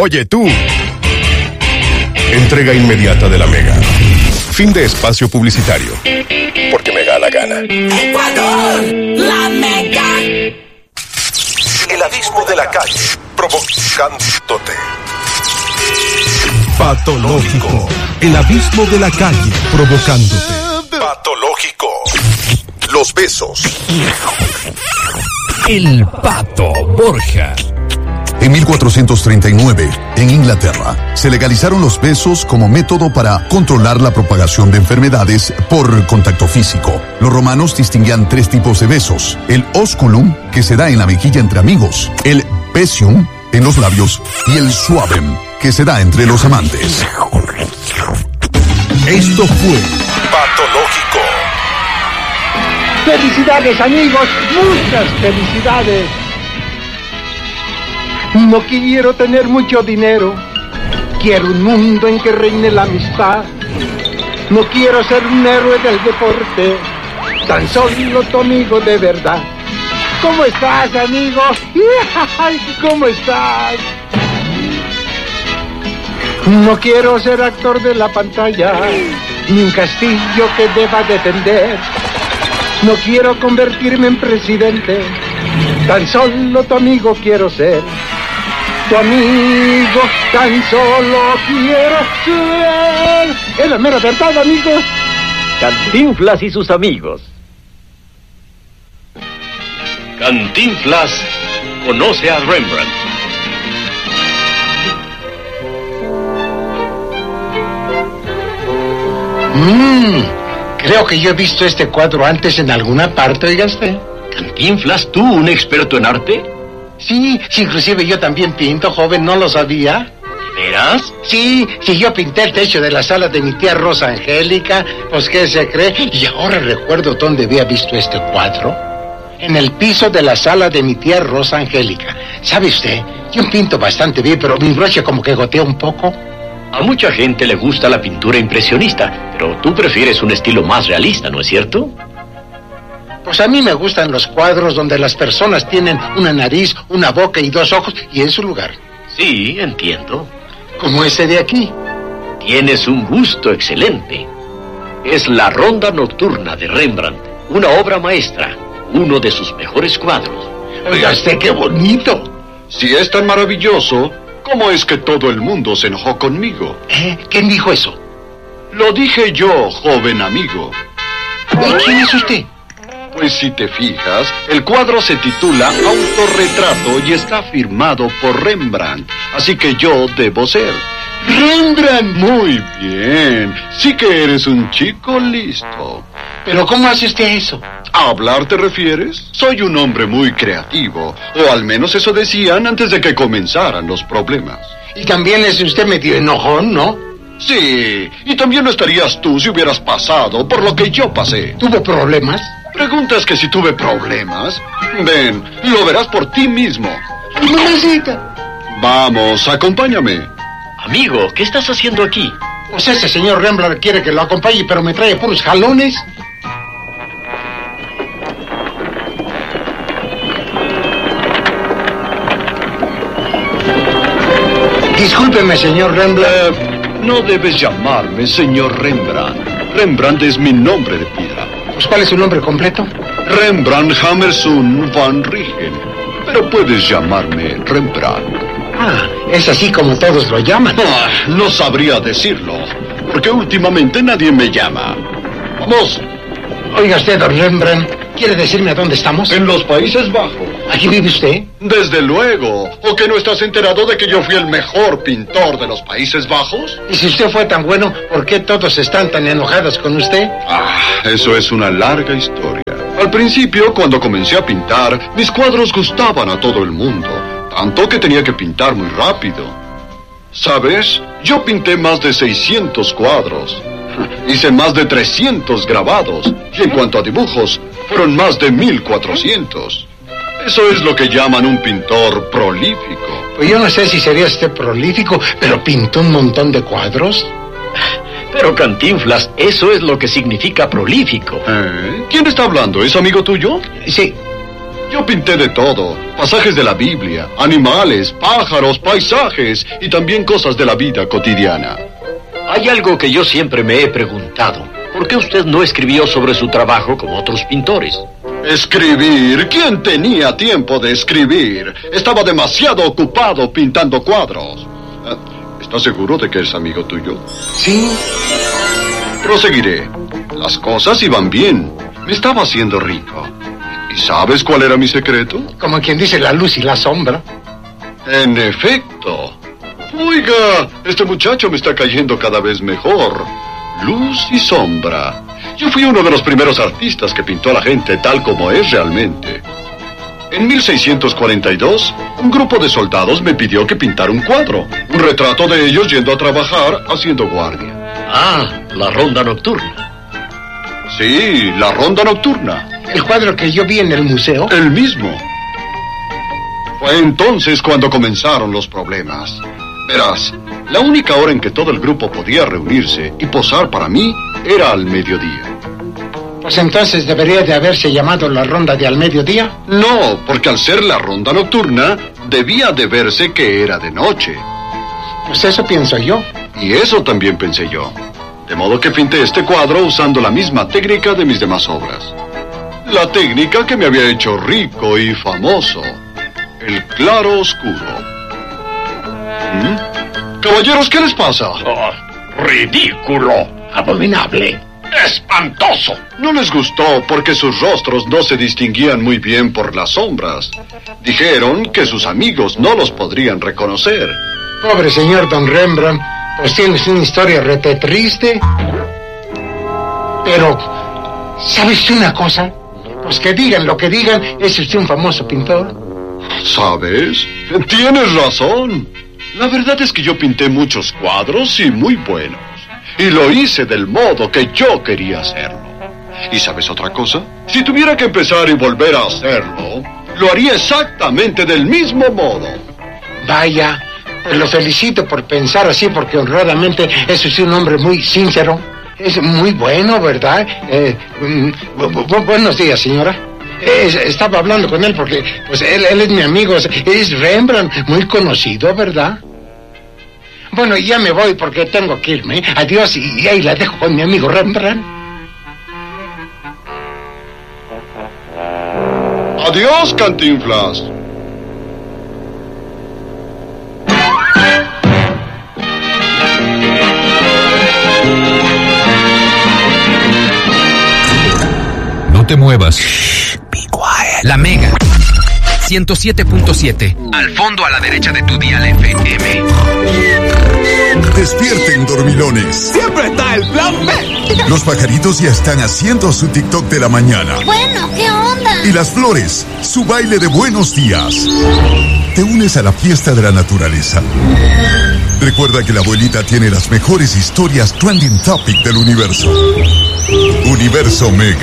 Oye tú. Entrega inmediata de la Mega. Fin de espacio publicitario. Porque me da la gana. ¡Ecuador! ¡La Mega! El abismo de la calle. Provocándote. Patológico. El abismo de la calle. Provocándote. Patológico. Los besos. El Pato Borja. En 1439, en Inglaterra, se legalizaron los besos como método para controlar la propagación de enfermedades por contacto físico. Los romanos distinguían 3 tipos de besos: el osculum, que se da en la mejilla entre amigos; el pesium, en los labios; y el suavem, que se da entre los amantes. Esto fue Patológico. ¡Felicidades, amigos! ¡Muchas felicidades! No quiero tener mucho dinero. Quiero un mundo en que reine la amistad. No quiero ser un héroe del deporte, tan solo tu amigo de verdad. ¿Cómo estás, amigo? ¿Cómo estás? No quiero ser actor de la pantalla, ni un castillo que deba defender. No quiero convertirme en presidente, tan solo tu amigo quiero ser. Tu amigo, tan solo quiero ser. Es la mera verdad, amigos. Cantinflas y sus amigos. Cantinflas conoce a Rembrandt. Creo que yo he visto este cuadro antes en alguna parte, oiga usted. Cantinflas, ¿tú, un experto en arte? Sí, inclusive yo también pinto, joven, ¿no lo sabía? ¿Verás? Sí, yo pinté el techo de la sala de mi tía Rosa Angélica, pues ¿qué se cree? Y ahora recuerdo dónde había visto este cuadro. En el piso de la sala de mi tía Rosa Angélica. ¿Sabe usted? Yo pinto bastante bien, pero mi brocha como que gotea un poco. A mucha gente le gusta la pintura impresionista, pero tú prefieres un estilo más realista, ¿no es cierto? Pues a mí me gustan los cuadros donde las personas tienen una nariz, una boca y 2 ojos y en su lugar. Sí, entiendo. Como ese de aquí. Tienes un gusto excelente. Es La Ronda Nocturna de Rembrandt, una obra maestra, uno de sus mejores cuadros. Oiga usted, qué bonito. Si es tan maravilloso, ¿cómo es que todo el mundo se enojó conmigo? ¿Quién dijo eso? Lo dije yo, joven amigo. ¿Y quién es usted? Pues si te fijas, el cuadro se titula Autorretrato y está firmado por Rembrandt, así que yo debo ser ¡Rembrandt! Muy bien, sí que eres un chico listo. ¿Pero cómo hace usted eso? ¿A hablar te refieres? Soy un hombre muy creativo, o al menos eso decían antes de que comenzaran los problemas. Y también es usted medio enojón, ¿no? Sí, y también lo estarías tú si hubieras pasado por lo que yo pasé. ¿Tuvo problemas? ¿Preguntas que si tuve problemas? Ven, lo verás por ti mismo. ¡Mamacita! Vamos, acompáñame. Amigo, ¿qué estás haciendo aquí? Pues ese señor Rembrandt quiere que lo acompañe, pero me trae puros jalones. Discúlpeme, señor Rembrandt. No debes llamarme señor Rembrandt. Rembrandt es mi nombre de pila. Pues, ¿cuál es su nombre completo? Rembrandt Hammerson van Rijn. Pero puedes llamarme Rembrandt. Ah, es así como todos lo llaman. No sabría decirlo, porque últimamente nadie me llama. Vamos. Oiga usted, don Rembrandt, ¿quiere decirme a dónde estamos? En los Países Bajos. ¿Aquí vive usted? Desde luego. ¿O que no estás enterado de que yo fui el mejor pintor de los Países Bajos? Y si usted fue tan bueno, ¿por qué todos están tan enojados con usted? Eso es una larga historia. Al principio, cuando comencé a pintar, mis cuadros gustaban a todo el mundo, tanto que tenía que pintar muy rápido. ¿Sabes? Yo pinté más de 600 cuadros. Hice más de 300 grabados. Y en cuanto a dibujos, fueron más de 1400. Eso es lo que llaman un pintor prolífico. Pues yo no sé si sería usted prolífico, pero pintó un montón de cuadros. Pero Cantinflas, eso es lo que significa prolífico. ¿Quién está hablando? ¿Es amigo tuyo? Sí. Yo pinté de todo, pasajes de la Biblia, animales, pájaros, paisajes y también cosas de la vida cotidiana. Hay algo que yo siempre me he preguntado. ¿Por qué usted no escribió sobre su trabajo como otros pintores? ¿Escribir? ¿Quién tenía tiempo de escribir? Estaba demasiado ocupado pintando cuadros. ¿Estás seguro de que es amigo tuyo? Sí. Proseguiré. Las cosas iban bien. Me estaba haciendo rico. ¿Y sabes cuál era mi secreto? Como quien dice, la luz y la sombra. En efecto. Oiga, este muchacho me está cayendo cada vez mejor. Luz y sombra. Yo fui uno de los primeros artistas que pintó a la gente tal como es realmente. En 1642, un grupo de soldados me pidió que pintara un cuadro. Un retrato de ellos yendo a trabajar haciendo guardia. Ah, la ronda nocturna. Sí, la ronda nocturna. El cuadro que yo vi en el museo. El mismo. Fue entonces cuando comenzaron los problemas. Verás, la única hora en que todo el grupo podía reunirse y posar para mí era al mediodía. Pues entonces debería de haberse llamado la ronda de al mediodía. No, porque al ser la ronda nocturna, debía de verse que era de noche. Pues eso pienso yo. Y eso también pensé yo. De modo que pinté este cuadro usando la misma técnica de mis demás obras. La técnica que me había hecho rico y famoso. El claro oscuro. Caballeros, ¿qué les pasa? Oh, ridículo, abominable, espantoso. No les gustó porque sus rostros no se distinguían muy bien por las sombras. Dijeron que sus amigos no los podrían reconocer. Pobre señor don Rembrandt, pues tienes una historia rete triste. Pero, ¿sabes una cosa? Pues que digan lo que digan, es usted un famoso pintor. ¿Sabes? Tienes razón. La verdad es que yo pinté muchos cuadros y muy buenos. Y lo hice del modo que yo quería hacerlo. ¿Y sabes otra cosa? Si tuviera que empezar y volver a hacerlo, lo haría exactamente del mismo modo. Vaya, pues lo felicito por pensar así, porque honradamente es usted un hombre muy sincero. Es muy bueno, ¿verdad? Buenos días, señora. Estaba hablando con él porque pues él es mi amigo, es Rembrandt, muy conocido, ¿verdad? Bueno, ya me voy porque tengo que irme. Adiós, y ahí la dejo con mi amigo Rembrandt. Adiós, Cantinflas. No te muevas. La Mega 107.7. Al fondo a la derecha de tu dial FM. Despierten, dormilones. Siempre está el plan B. Los pajaritos ya están haciendo su TikTok de la mañana. Bueno, ¿qué onda? Y las flores, su baile de buenos días. ¿Te unes a la fiesta de la naturaleza? Recuerda que la abuelita tiene las mejores historias trending topic del universo. Universo Mega.